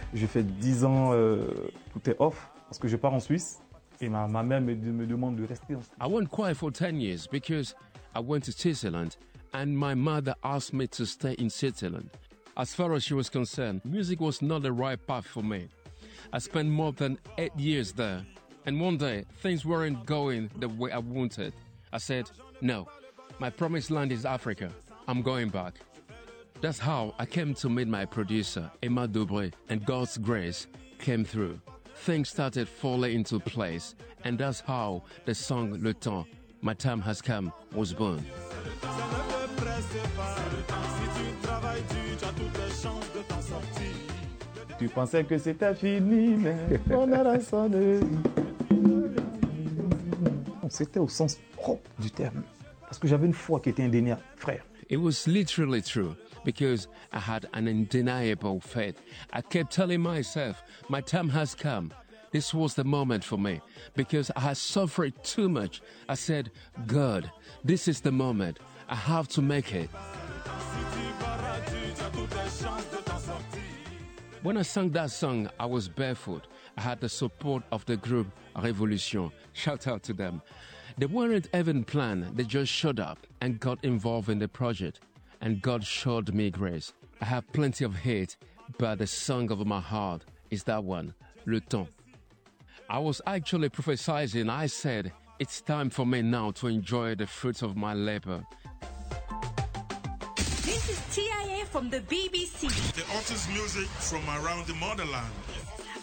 Je fais 10 ans, tout est off, parce que je pars en Suisse. Et ma mère me demande de rester en Suisse. I went quiet for 10 years because I went to Switzerland and my mother asked me to stay in Switzerland. As far as she was concerned, music was not the right path for me. I spent more than 8 years there, and one day things weren't going the way I wanted. I said, no, my promised land is Africa. I'm going back. That's how I came to meet my producer, Emma Dubré, and God's grace came through. Things started falling into place, and that's how the song Le Temps, My Time Has Come, was born. Tu pensais que c'était fini, mais on a la sonnerie. C'était au sens propre du terme, parce que j'avais une foi qui était indéniable, frère. It was literally true because I had an undeniable faith. I kept telling myself, my time has come. This was the moment for me because I had suffered too much. I said, God, this is the moment. I have to make it. When I sang that song, I was barefoot. I had the support of the group Révolution. Shout out to them. They weren't even planned. They just showed up and got involved in the project. And God showed me grace. I have plenty of hate, but the song of my heart is that one, Le Temps. I was actually prophesying. I said, it's time for me now to enjoy the fruits of my labor. This is TIA from the BBC. The artist music from around the motherland.